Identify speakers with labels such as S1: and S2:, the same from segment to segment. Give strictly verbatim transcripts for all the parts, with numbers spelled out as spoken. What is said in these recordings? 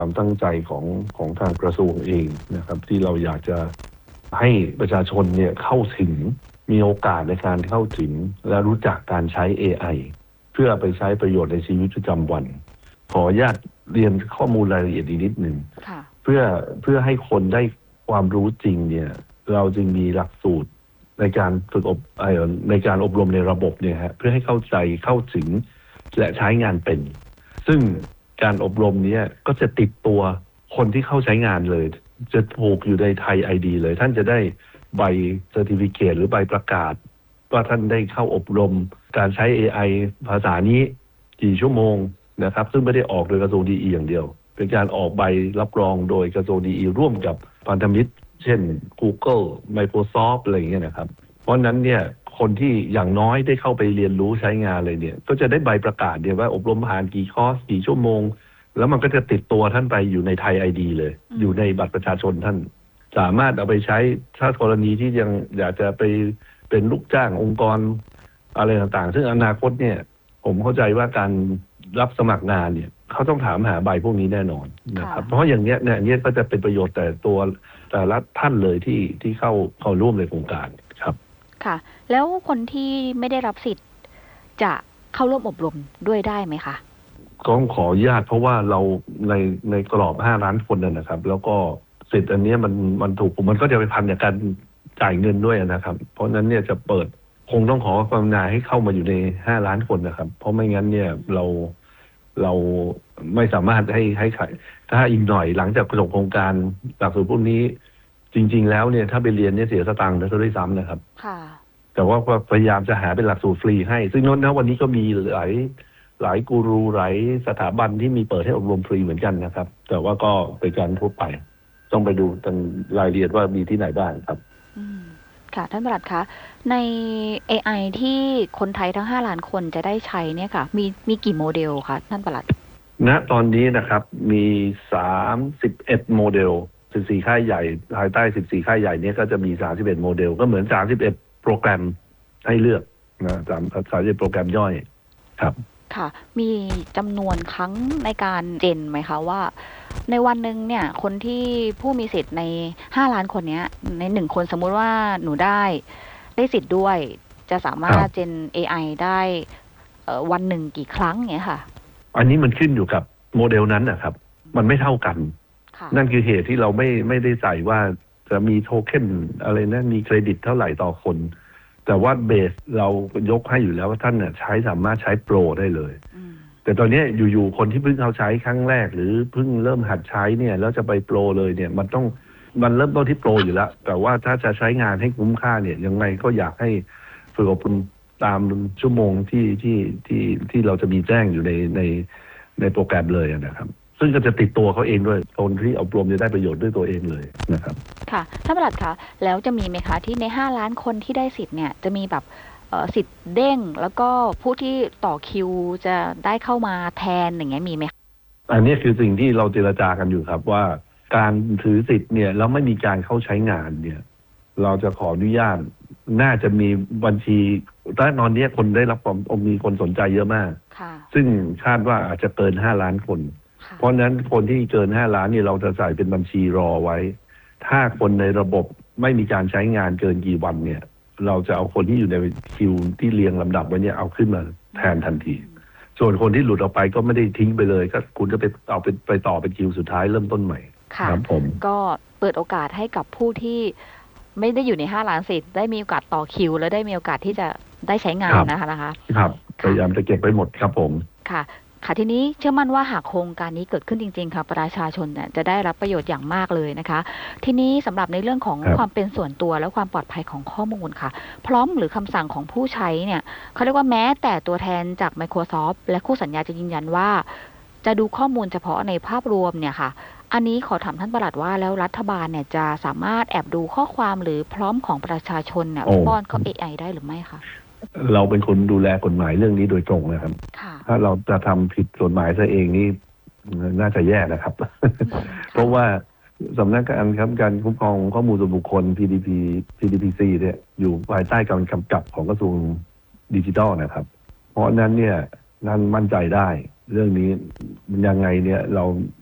S1: ความตั้งใจของของทางกระทรวงเองนะครับที่เราอยากจะให้ประชาชนเนี่ยเข้าถึงมีโอกาสในการเข้าถึงและรู้จักการใช้ เอ ไอ เพื่อไปใช้ประโยชน์ในชีวิตประจำวันขออนุญาตเรียนข้อมูลรายละเอียดอีกนิดหนึ่งเพื่อเพื่อให้คนได้ความรู้จริงเนี่ยเราจึงมีหลักสูตรในการฝึกอบในการอบรมในระบบเนี่ยฮะเพื่อให้เข้าใจเข้าถึงและใช้งานเป็นซึ่งการอบรมนี้ก็จะติดตัวคนที่เข้าใช้งานเลยจะผูกอยู่ในไทย ไอ ดี เลยท่านจะได้ใบเซอร์ติฟิเคตหรือใบประกาศว่าท่านได้เข้าอบรมการใช้ เอ ไอ ภาษานี้กี่ชั่วโมงนะครับซึ่งไม่ได้ออกโดยกระทรวงดีอีอย่างเดียวเป็นการออกใบรับรองโดยกระทรวงดีอีร่วมกับพันธมิตรเช่น Google Microsoft อะไรอย่างเงี้ยนะครับเพราะนั้นเนี่ยคนที่อย่างน้อยได้เข้าไปเรียนรู้ใช้งานเลยเนี่ยก็จะได้ใบประกาศเดียวว่าอบรมผ่านกี่คอร์สกี่ชั่วโมงแล้วมันก็จะติดตัวท่านไปอยู่ในไทย ไอ ดี เลยอยู่ในบัตรประชาชนท่านสามารถเอาไปใช้ถ้ากรณีที่ยังอยากจะไปเป็นลูกจ้างองค์กรอะไรต่างๆซึ่งอนาคตเนี่ยผมเข้าใจว่าการรับสมัครงานเนี่ยเขาต้องถามหาใบพวกนี้แน่นอนนะครับเพราะอย่างเนี้ยเนี่ยนี้ก็จะเป็นประโยชน์แต่ตัวแต่ละท่านเลยที่ที่เข้าเข้าร่วมในโครงการครับ
S2: ค่ะแล้วคนที่ไม่ได้รับสิทธิ์จะเข้าร่วมอบรมด้วยได้ไหมคะ
S1: ก็ขออนุญาตเพราะว่าเราในในกรอบห้าล้านคนนะครับแล้วก็สิทธิ์อันนี้มันมันถูกมันก็จะไปพันกับการจ่ายเงินด้วยนะครับเพราะนั้นเนี่ยจะเปิดคงต้องขอความนาให้เข้ามาอยู่ในห้าล้านคนนะครับเพราะไม่งั้นเนี่ยเราเราไม่สามารถให้ให้ใครถ้าอีกหน่อยหลังจากประสบโครงการหลักสูตรพวกนี้จริงๆแล้วเนี่ยถ้าไปเรียนเนี่ยเสียสตังค์นะด้วยซ้ำนะครับ
S2: ค่ะ
S1: แต่ว่าพยายามจะหาเป็นหลักสูตรฟรีให้ซึ่งโน้นนะวันนี้ก็มีหลายหลายกูรูหลายสถาบันที่มีเปิดให้อบรมฟรีเหมือนกันนะครับแต่ว่าก็เป็นการทั่วไปต้องไปดูกันรายละเอียดว่ามีที่ไหนบ้างครับ
S2: อืมค่ะท่านปลัดคะใน เอ ไอ ที่คนไทยทั้งห้าล้านคนจะได้ใช้เนี่ยค่ะมีมีกี่โมเดลคะท่านปลัด
S1: ณตอนนี้นะครับมีสามสิบเอ็ดโมเดลสิบสี่ค่ายใหญ่ภายใต้สิบสี่ค่ายใหญ่นี้ก็จะมีสามสิบเอ็ดโมเดลก็เหมือนสามสิบเอ็ดโปรแกรมให้เลือกนะสามสามสิบโปรแกรมย่อยครับ
S2: ค่ะมีจำนวนครั้งในการเจนไหมคะว่าในวันหนึ่งเนี่ยคนที่ผู้มีสิทธิ์ในห้าล้านคนนี้ในหนึ่งคนสมมุติว่าหนูได้ได้สิทธิ์ด้วยจะสามารถเจน เอ ไอ ได้วันหนึ่งกี่ครั้งเงี้ยค่ะ
S1: อันนี้มันขึ้นอยู่กับโมเดลนั้นนะครับมันไม่เท่ากันนั่นคือเหตุที่เราไม่ไม่ได้ใส่ว่าจะมีโทเค็นอะไรนะมีเครดิตเท่าไหร่ต่อคนแต่ว่าเบสเรายกให้อยู่แล้วว่าท่านเนี่ยใช้สามารถใช้โปรได้เลยแต่ตอนนี้อยู่ๆคนที่เพิ่งเขาใช้ครั้งแรกหรือเพิ่งเริ่มหัดใช้เนี่ยแล้วจะไปโปรเลยเนี่ยมันต้องมันเริ่มต้นที่โปรอยู่แล้วแต่ว่าถ้าจะใช้งานให้คุ้มค่าเนี่ยยังไงก็อยากให้ฝึกอบรมตามชั่วโมงที่ที่ที่ที่เราจะมีแจ้งอยู่ในในในโปรแกรมเลยนะครับซึ่งก็จะติดตัวเขาเองด้วยคนที่อบรมจะได้ประโยชน์ด้วยตัวเองเลยนะครับ
S2: ค่ะท่านปลัดคะแล้วจะมีไหมคะที่ในห้าล้านคนที่ได้สิทธิ์เนี่ยจะมีแบบสิทธิ์เด้งแล้วก็ผู้ที่ต่อคิวจะได้เข้ามาแทนอย่างเงี้ยมีไหม
S1: อันนี้คือสิ่งที่เราเจรจากันอยู่ครับว่าการถือสิทธิ์เนี่ยแล้วไม่มีการเข้าใช้งานเนี่ยเราจะขออนุญาตน่าจะมีบัญชีแต่ตอนนี้คนได้รับความมีคนสนใจเยอะมากซึ่งคาดว่าอาจจะเกินห้าล้านคนเพราะนั้นคนที่เกินห้าล้านนี่เราจะใส่เป็นบัญชีรอไว้ถ้าคนในระบบไม่มีการใช้งานเกินกี่วันเนี่ยเราจะเอาคนที่อยู่ในคิวที่เรียงลำดับไว้เนี่ยเอาขึ้นมาแทนทันทีส่วนคนที่หลุดออกไปก็ไม่ได้ทิ้งไปเลยก็คุณก็ไปเอาไปไปต่อเป็นคิวสุดท้ายเริ่มต้นใหม่
S2: ครับผมก็เปิดโอกาสให้กับผู้ที่ไม่ได้อยู่ในห้าล้านสิทธิ์ได้มีโอกาสต่อคิวและได้มีโอกาสที่จะได้ใช้งานนะคะนะคะ
S1: ครับพยายามจะเก็บไปหมดครับผม
S2: ค่ะค่ะทีนี้เชื่อมั่นว่าหากโครงการนี้เกิดขึ้นจริงๆค่ะประชาชนเนี่ยจะได้รับประโยชน์อย่างมากเลยนะคะทีนี้สำหรับในเรื่องของความเป็นส่วนตัวและความปลอดภัยของข้อมูลค่ะพร้อมหรือคำสั่งของผู้ใช้เนี่ยเขาเรียกว่าแม้แต่ตัวแทนจาก Microsoft และคู่สัญญาจะยืนยันว่าจะดูข้อมูลเฉพาะในภาพรวมเนี่ยค่ะอันนี้ขอถามท่านปลัดว่าแล้วรัฐบาลเนี่ยจะสามารถแอบดูข้อความหรือพร้อมของประชาชนเนี่ยป้อนเข้า เอ ไอ ได้หรือไม่คะ
S1: เราเป็นคนดูแลกฎหมายเรื่องนี้โดยตรงนะครับถ้าเราจะทำผิดกฎหมายซะเองนี่น่าจะแย่นะครับ เพราะว่าสำนักงานครับการคุ้มครองข้อมูลส่วนบุคคล พี ดี พี พี ดี พี ซี เนี่ยอยู่ภายใต้การกำกับของกระทรวงดิจิทัลนะครับเพราะนั้นเนี่ยนั่นมั่นใจได้เรื่องนี้ยังไงเนี่ยเรา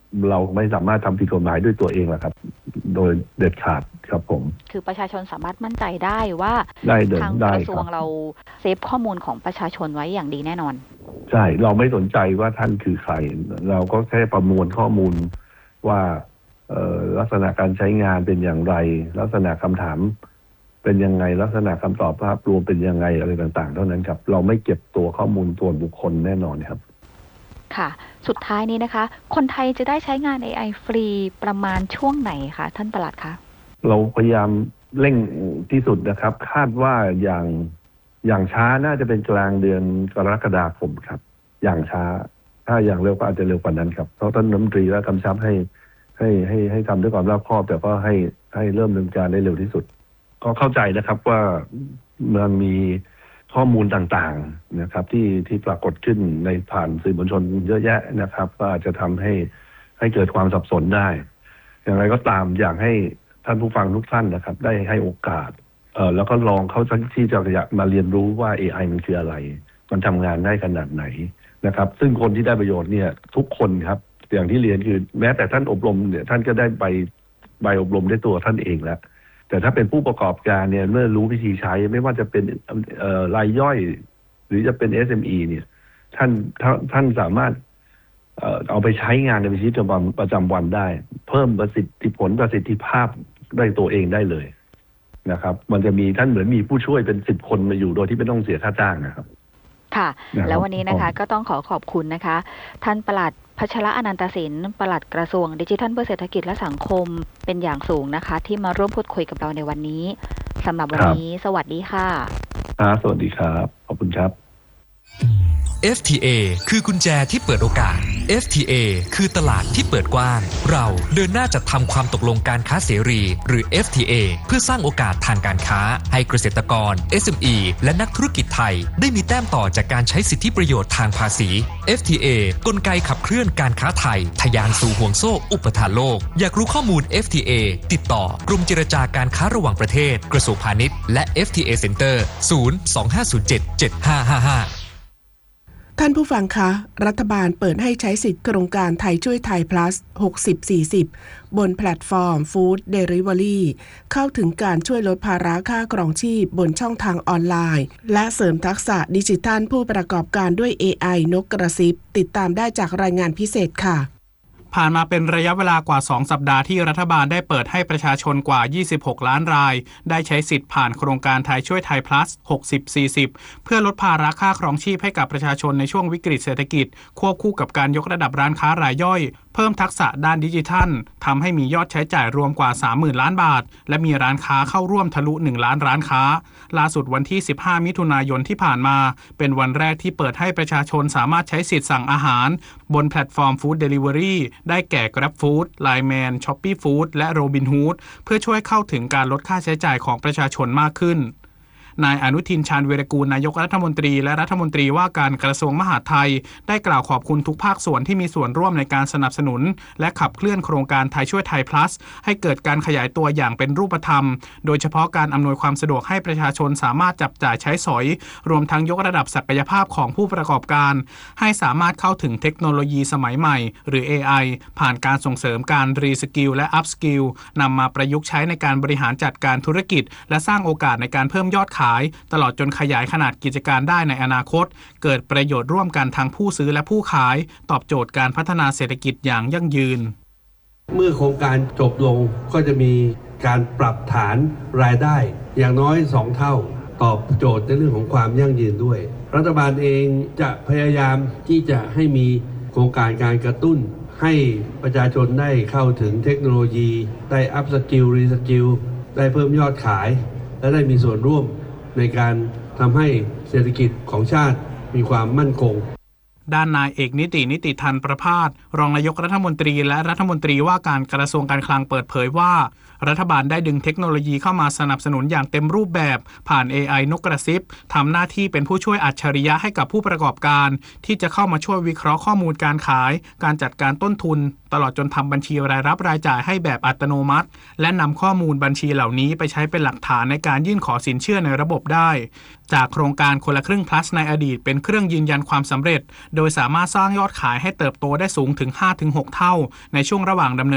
S1: เราไม่สามารถทำผิดกฎหมายด้วยตัวเองหรอกครับโดยเด็ดขาดครับผม
S2: คือประชาชนสามารถมั่นใจได้ว่าทางกระทรวงเราเซฟข้อมูลของประชาชนไว้อย่างดีแน่นอน
S1: ใช่เราไม่สนใจว่าท่านคือใครเราก็แค่ประมวลข้อมูลว่าลักษณะการใช้งานเป็นอย่างไรลักษณะคำถามเป็นยังไงลักษณะคำตอบภาพรวมเป็นยังไงอะไรต่างๆเท่านั้นครับเราไม่เก็บตัวข้อมูลตัวบุคคลแน่นอนครับ
S2: ค่ะสุดท้ายนี้นะคะคนไทยจะได้ใช้งาน เอ ไอ ฟรีประมาณช่วงไหนคะท่านปลัดคะ
S1: เราพยายามเร่งที่สุดนะครับคาดว่าอย่างอย่างช้าน่าจะเป็นกลางเดือนกรกฎาคมครับอย่างช้าถ้าอย่างเร็วก็อาจจะเร็วกว่านั้นครับเพราะท่านรัฐมนตรีและกำชับให้ให้ให้ให้ทำด้วยความรอบคอบแต่ก็ให้ให้เริ่มดำเนินการได้เร็วที่สุดก็เข้าใจนะครับว่ามันมีข้อมูลต่างๆนะครับที่ที่ปรากฏขึ้นในผ่านสื่อมวลชนเยอะแยะนะครับก็อาจจะทำให้ให้เกิดความสับสนได้อย่างไรก็ตามอยากให้ท่านผู้ฟังทุกท่านนะครับได้ให้โอกาสเอ่อแล้วก็ลองเขาที่จะมาเรียนรู้ว่า เอ ไอ มันคืออะไรมันทำงานได้ขนาดไหนนะครับซึ่งคนที่ได้ประโยชน์เนี่ยทุกคนครับอย่างที่เรียนคือแม้แต่ท่านอบรมเนี่ยท่านก็ได้ใบใบอบรมได้ตัวท่านเองแล้วแต่ถ้าเป็นผู้ประกอบการเนี่ยเมื่อรู้วิธีใช้ไม่ว่าจะเป็นรายย่อยหรือจะเป็น เอส เอ็ม อี เนี่ยท่านท่านสามารถเอาไปใช้งานในชีวิตประจำวันได้เพิ่มประสิทธิผลประสิทธิภาพได้ตัวเองได้เลยนะครับมันจะมีท่านเหมือนมีผู้ช่วยเป็นสิบคนมาอยู่โดยที่ไม่ต้องเสียค่าจ้างนะครับ
S2: ค่ะแล้ววันนี้นะคะก็ต้องขอขอบคุณนะคะท่านปลัดพัชระอนันตสินปลัดกระทรวงดิจิทัลเพื่อเศรษฐกิจและสังคมเป็นอย่างสูงนะคะที่มาร่วมพูดคุยกับเราในวันนี้สำหรับวันนี้สวัสดีค่ะ
S1: ครับสวัสดีครับขอบคุณครับ
S3: เอฟ ที เอ คือกุญแจที่เปิดโอกาส เอฟ ที เอ คือตลาดที่เปิดกว้างเราเดินหน้าจัดทำความตกลงการค้าเสรีหรือ เอฟ ที เอ เพื่อสร้างโอกาสทางการค้าให้เกษตรกร เอส เอ็ม อี และนักธุรกิจไทยได้มีแต้มต่อจากการใช้สิทธิประโยชน์ทางภาษี เอฟ ที เอ กลไกขับเคลื่อนการค้าไทยทะยานสู่ห่วงโซ่อุปทานโลกอยากรู้ข้อมูล เอฟ ที เอ ติดต่อกรมเจรจาการค้าระหว่างประเทศกระทรวงพาณิชย์และ เอฟ ที เอ Center ศูนย์ สอง ห้า ศูนย์ เจ็ด เจ็ด ห้า ห้า ห้า
S4: ท่านผู้ฟังคะรัฐบาลเปิดให้ใช้สิทธิโครงการไทยช่วยไทย plus หกสิบ สี่สิบ บนแพลตฟอร์ม Food Delivery เข้าถึงการช่วยลดภาระค่าครองชีพบนช่องทางออนไลน์และเสริมทักษะดิจิทัลผู้ประกอบการด้วย เอ ไอ นกกระซิบติดตามได้จากรายงานพิเศษค่ะ
S5: ผ่านมาเป็นระยะเวลากว่าสองสัปดาห์ที่รัฐบาลได้เปิดให้ประชาชนกว่ายี่สิบหกล้านรายได้ใช้สิทธิ์ผ่านโครงการไทยช่วยไทย plus หกสิบ สี่สิบ เพื่อลดภาระค่าครองชีพให้กับประชาชนในช่วงวิกฤตเศรษฐกิจควบคู่กับการยกระดับร้านค้ารายย่อยเพิ่มทักษะด้านดิจิทัลทำให้มียอดใช้จ่ายรวมกว่า สามหมื่นล้านบาทและมีร้านค้าเข้าร่วมทะลุหนึ่งล้านร้านค้าล่าสุดวันที่สิบห้ามิถุนายนที่ผ่านมาเป็นวันแรกที่เปิดให้ประชาชนสามารถใช้สิทธิ์สั่งอาหารบนแพลตฟอร์ม Food Delivery ได้แก่ GrabFood ไลน์แมน Shopee Food และ Robinhood เพื่อช่วยเข้าถึงการลดค่าใช้จ่ายของประชาชนมากขึ้นนายอนุทินชาญวีรกูลนายกรัฐมนตรีและรัฐมนตรีว่าการกระทรวงมหาดไทยได้กล่าวขอบคุณทุกภาคส่วนที่มีส่วนร่วมในการสนับสนุนและขับเคลื่อนโครงการไทยช่วยไทย plus ให้เกิดการขยายตัวอย่างเป็นรูปธรรมโดยเฉพาะการอำนวยความสะดวกให้ประชาชนสามารถจับจ่ายใช้สอยรวมทั้งยกระดับศักยภาพของผู้ประกอบการให้สามารถเข้าถึงเทคโนโลยีสมัยใหม่หรือ เอ ไอ ผ่านการส่งเสริมการรีสกิลและอัพสกิลนำมาประยุกต์ใช้ในการบริหารจัดการธุรกิจและสร้างโอกาสในการเพิ่มยอดขายตลอดจนขยายขนาดกิจการได้ในอนาคตเกิดประโยชน์ร่วมกันทั้งผู้ซื้อและผู้ขายตอบโจทย์การพัฒนาเศรษฐกิจอย่างยั่งยืน
S6: เมื่อโครงการจบลงก็จะมีการปรับฐานรายได้อย่างน้อยสองเท่าตอบโจทย์ในเรื่องของความยั่งยืนด้วยรัฐบาลเองจะพยายามที่จะให้มีโครงการการกระตุ้นให้ประชาชนได้เข้าถึงเทคโนโลยีได้อัพสกิลรีสกิลได้เพิ่มยอดขายและได้มีส่วนร่วมในการทำให้เศรษฐกิจของชาติมีความมั่นคง
S5: ด้านนายเอกนิตินิติธันประภาสรองนายกรัฐมนตรีและรัฐมนตรีว่าการกระทรวงการคลังเปิดเผยว่ารัฐบาลได้ดึงเทคโนโลยีเข้ามาสนับสนุนอย่างเต็มรูปแบบผ่าน เอ ไอ นกกระซิบทำหน้าที่เป็นผู้ช่วยอัจฉริยะให้กับผู้ประกอบการที่จะเข้ามาช่วยวิเคราะห์ข้อมูลการขายการจัดการต้นทุนตลอดจนทำบัญชีรายรับรายจ่ายให้แบบอัตโนมัติและนำข้อมูลบัญชีเหล่านี้ไปใช้เป็นหลักฐานในการยื่นขอสินเชื่อในระบบได้จากโครงการคนละครึ่ง plus ในอดีตเป็นเครื่องยืนยันความสำเร็จโดยสามารถสร้างยอดขายให้เติบโตได้สูงถึง ห้าถึงหก เท่าในช่วงระหว่างดำเนิน